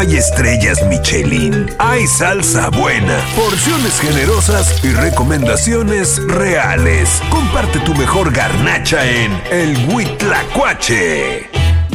hay estrellas Michelin, hay salsa buena, porciones generosas y recomendaciones reales. Comparte tu mejor garnacha en El Huitlacoche.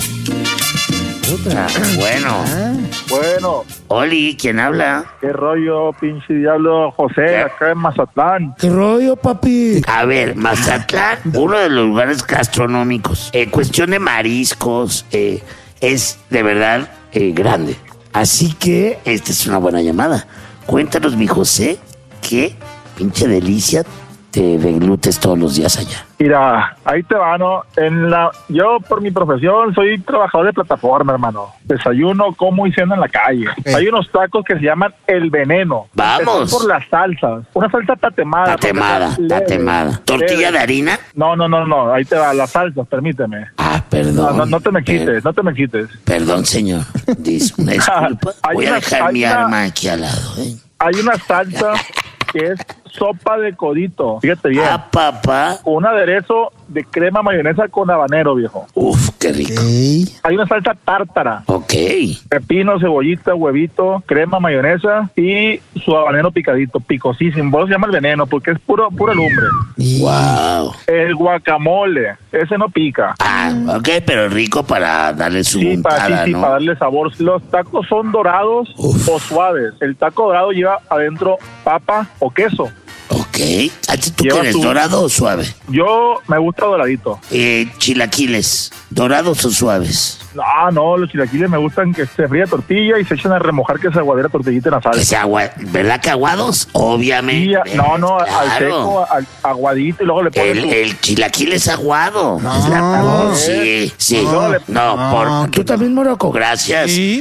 Bueno. Oli, ¿quién habla? ¿Qué rollo, pinche diablo? José, acá en Mazatlán. ¿Qué rollo, papi? A ver, Mazatlán, uno de los lugares gastronómicos. Cuestión de mariscos, es de verdad grande. Así que esta es una buena llamada. Cuéntanos, mi José, qué pinche delicia te deglutes todos los días allá. Mira, ahí te va, ¿no? Yo, por mi profesión, soy trabajador de plataforma, hermano. Desayuno, como y ceno en la calle. Hay unos tacos que se llaman El Veneno. ¡Vamos! Están por las salsas. Una salsa tatemada. Tatemada. ¿Tortilla de harina? No. Ahí te va, las salsas, permíteme. Ah, perdón. No te me quites. Perdón, señor. Una disculpa. Voy a dejar mi arma aquí al lado, Hay una salsa que es sopa de codito. Fíjate bien. Ah, papá. Con un aderezo de crema mayonesa con habanero, viejo. Uf, qué rico. Okay. Hay una salsa tártara. Ok. Pepino, cebollita, huevito, crema, mayonesa y su habanero picadito, picosísimo. Por eso se llama El Veneno, porque es puro lumbre. Wow. El guacamole, ese no pica. Ah, ok, pero rico para darle su untada, ¿no? Para darle sabor. Los tacos son dorados o suaves. El taco dorado lleva adentro papa o queso. Ok. ¿Tú quieres dorado o suave? Yo me gusta doradito. Chilaquiles, ¿dorados o suaves? No, los chilaquiles me gustan que se fría tortilla y se echan a remojar que se aguadera tortillita en la salsa. ¿Verdad que aguados? Obviamente. Sí, claro. Al seco, aguadito y luego le pones... El chilaquil es aguado. No. Sí. Tú también, Morocco, gracias. Sí.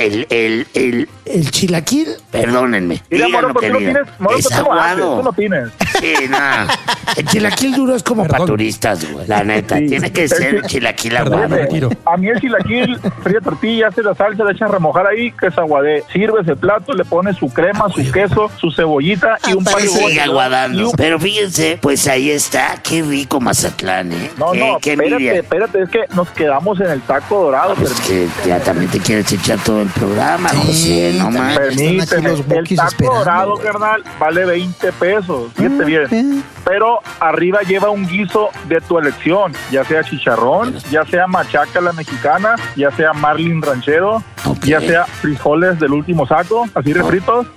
El chilaquil, perdónenme. Mira, Digan Moro, lo ¿por que qué no digan. tienes? Moro, Es tú no haces, aguado. tú no tienes. Sí, no. El chilaquil duro es como para turistas, güey. La neta, Sí. tiene que ser el chilaquil Perdón, aguado. me retiro. A mí el chilaquil, fría tortilla, hace la salsa, le echan a remojar ahí, que se aguade. Sirves el plato, le pones su crema, su queso, su cebollita y un par de Sigue huevos. aguadando. Pero fíjense, pues ahí está. Qué rico Mazatlán, ¿eh? No, Qué envidia. espérate, es que nos quedamos en el taco dorado. Pues que ya también te quieres echar todo el programa, José, no también. más. Permíteme, Están aquí los el bookies taco esperando, dorado, güey. carnal, vale 20 pesos. Fíjate bien. Pero arriba lleva un guiso de tu elección, ya sea chicharrón, ya sea machaca la mexicana, ya sea marlin ranchero, Ok. ya sea frijoles del último saco, así refritos,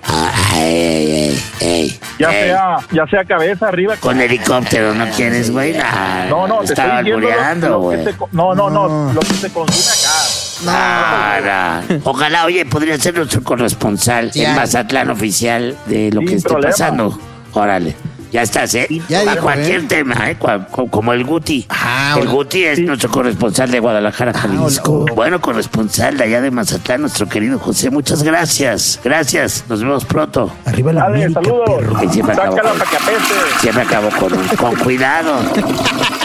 ya sea cabeza arriba. Con helicóptero no quieres, güey. No, te estoy estaba diciendo albureando, lo que güey. lo que se consume acá. Ojalá, oye, podría ser nuestro corresponsal Ya. en Mazatlán oficial de lo Sin que esté problema. pasando. Órale. Ya estás, ¿eh? Ya Para dijo, cualquier tema, ¿eh? Como el Guti. El Guti es nuestro corresponsal de Guadalajara, Jalisco. hola. Bueno, corresponsal de allá de Mazatlán, nuestro querido José. Muchas gracias. Gracias. Nos vemos pronto. Arriba la Dale, América, saludos. perro. Ahí siempre acabo Sácala con- para que apeste. Siempre acabo con cuidado.